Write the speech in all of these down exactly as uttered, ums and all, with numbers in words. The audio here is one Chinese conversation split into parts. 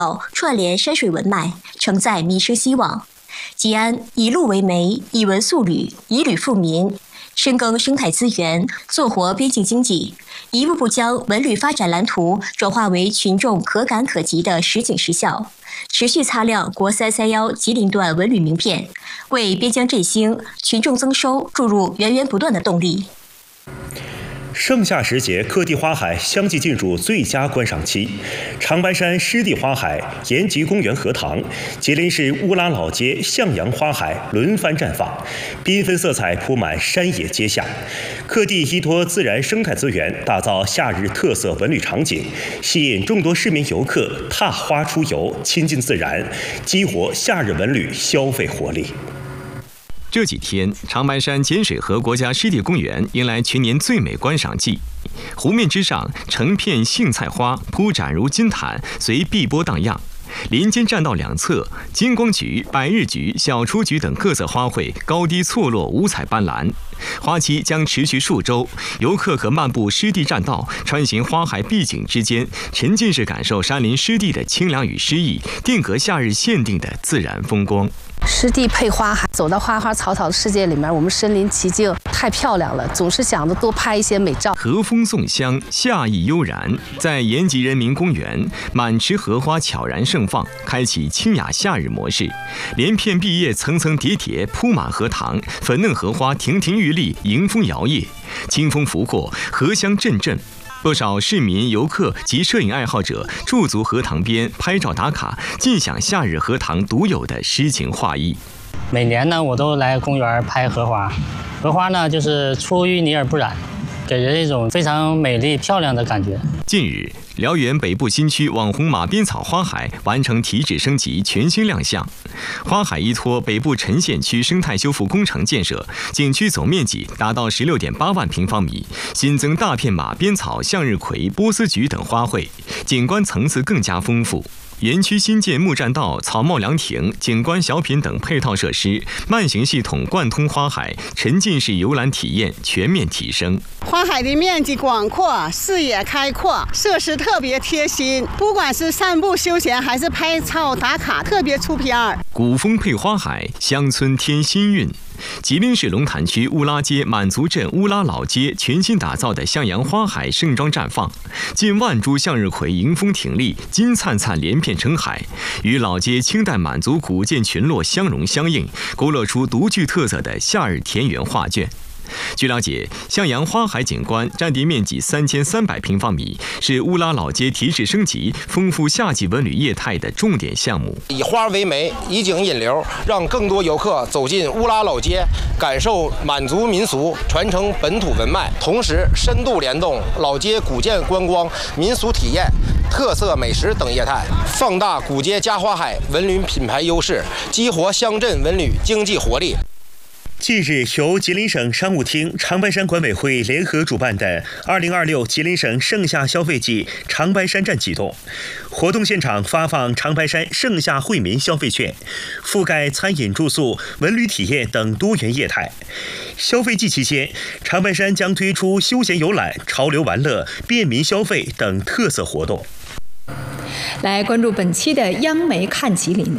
串联山水文脉，承载民生希望。吉安以陆为媒，以文塑旅，以旅富民，深耕生态资源，做活边境经济，一步步将文旅发展蓝图转化为群众可感可及的实景实效，持续擦亮国三三幺吉林段文旅名片，为边疆振兴、群众增收注入源源不断的动力。 盛夏时节，各地花海相继进入最佳观赏期。长白山湿地花海、延吉公园荷塘、吉林市乌拉老街向阳花海轮番绽放，缤纷色彩铺满山野街巷。各地依托自然生态资源，打造夏日特色文旅场景，吸引众多市民游客踏花出游，亲近自然，激活夏日文旅消费活力。 这几天，长白山碱水河国家湿地公园迎来全年最美观赏季。湖面之上，成片杏菜花铺展如金毯，随碧波荡漾。林间栈道两侧，金光菊、百日菊、小雏菊等各色花卉高低错落，五彩斑斓。花期将持续数周，游客可漫步湿地栈道，穿行花海碧景之间，沉浸式感受山林湿地的清凉与诗意，定格夏日限定的自然风光。 湿地配花海，走到花花草草的世界里面，我们身临其境，太漂亮了，总是想着多拍一些美照。 和风送香，夏意悠然，在延吉人民公园，满池荷花悄然盛放，开启清雅夏日模式。连片碧叶层层叠叠铺满荷塘，粉嫩荷花亭亭玉立，迎风摇曳，清风拂过，荷香阵阵。不少市民、游客及摄影爱好者驻足荷塘边拍照打卡，尽享夏日荷塘独有的诗情画意。 每年呢，我都来公园拍荷花，荷花呢就是出淤泥而不染，给人一种非常美丽漂亮的感觉。 近日，辽源北部新区网红马鞭草花海完成提质升级，全新亮相。花海依托北部陈县区生态修复工程建设，景区总面积达到 十六点八万平方米，新增大片马鞭草、向日葵、波斯菊等花卉，景观层次更加丰富。园区新建木栈道、草帽凉亭、景观小品等配套设施，慢行系统贯通花海，沉浸式游览体验全面提升。 花海的面积广阔，视野开阔，设施特别贴心，不管是散步休闲还是拍照打卡，特别出片儿。 古风配花海，乡村添新韵。吉林市龙潭区乌拉街满族镇乌拉老街全新打造的向阳花海盛装绽放，近万株向日葵迎风挺立，金灿灿连片成海，与老街清代满族古建群落相融相映，勾勒出独具特色的夏日田园画卷。据了解，向阳花海景观占地面积三千三百平方米，是乌拉老街提质升级、丰富夏季文旅业态的重点项目。 以花为媒，以景引流，让更多游客走进乌拉老街，感受满族民俗，传承本土文脉，同时深度联动老街古建观光、民俗体验、特色美食等业态，放大古街加花海文旅品牌优势，激活乡镇文旅经济活力。 近日，由吉林省商务厅、长白山管委会联合主办的二零二六吉林省盛夏消费季长白山站启动。活动现场发放长白山盛夏惠民消费券，覆盖餐饮、住宿、文旅体验等多元业态。消费季期间，长白山将推出休闲游览、潮流玩乐、便民消费等特色活动。 来关注本期的央媒看吉林。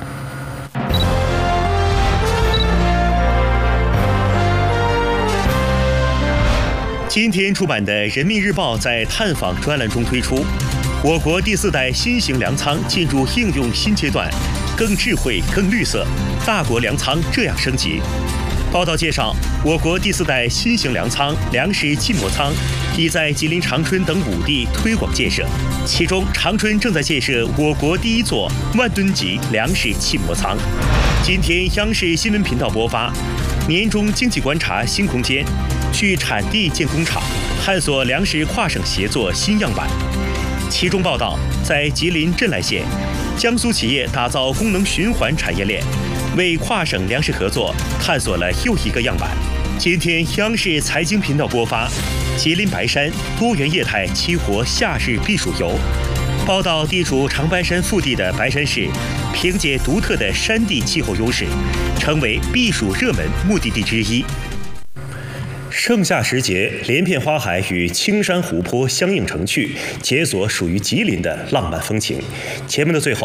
今天出版的《人民日报》在探访专栏中推出，我国第四代新型粮仓进入应用新阶段，更智慧、更绿色，大国粮仓这样升级。报道介绍，我国第四代新型粮仓粮食浸膜仓已在吉林长春等五地推广建设，其中长春正在建设我国第一座万吨级粮食浸膜仓。今天，央视新闻频道播发年终经济观察新空间，去产地建工厂，探索粮食跨省协作新样板。其中报道，在吉林镇来县，江苏企业打造功能循环产业链，为跨省粮食合作探索了又一个样板。今天，央视财经频道播发吉林白山多元业态激活夏日避暑游。报道地处长白山腹地的白山市，凭借独特的山地气候优势，成为避暑热门目的地之一。 盛夏时节，连片花海与青山湖泊相映成趣，解锁属于吉林的浪漫风情。节目的最后。